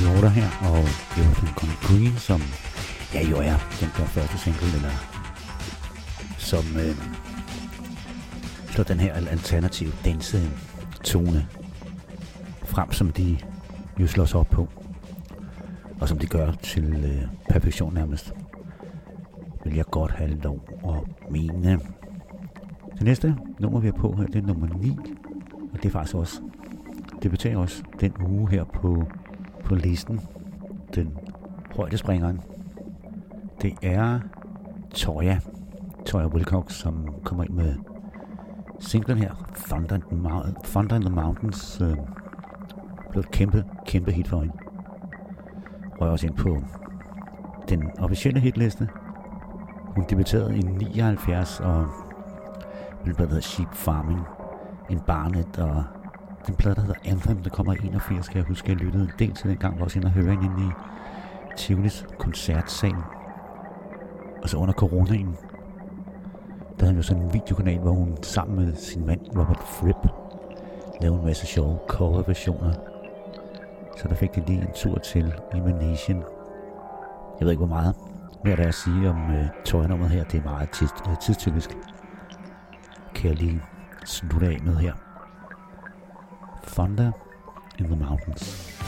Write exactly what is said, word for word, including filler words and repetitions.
Water her, og Everything Gone Green, som ja jo er den der første single, eller som øh, slår den her alternative danse-tone frem, som de jo slår sig op på, og som de gør til øh, perfektion nærmest, vil jeg godt have lov at mene. Det næste nummer, vi er på her, det er nummer ni, og det er faktisk også, debuterer også den uge her på, på listen, den højdespringeren. Det er Toya, Toya Wilcox, som kommer ind med singlen her, Thunder in the, Mou- Thunder in the Mountains, øh, blev et kæmpe, kæmpe hit for hende. Røg også ind på den officielle hitliste. Hun debuterede i nioghalvfjerds, og den plade, der hedder Sheep Farming, en Barnet, og den plade, der hedder Anthem, der kommer i enogfirs, kan jeg huske, jeg lyttede en del til den gang, hvor jeg også inde og høre hende inde i Tivolis koncertsal. Og så under coronaen, der havde hun jo sådan en videokanal, hvor hun sammen med sin mand, Robert Fripp, lavede en masse sjove coverversioner. Så der fik de lige en tur til Emanation. Jeg ved ikke, hvor meget mere der er at sige om uh, tøjnummeret her. Det er meget tids- uh, tidstypisk. Kan jeg lige slutte af med her. Thunder in the Mountains.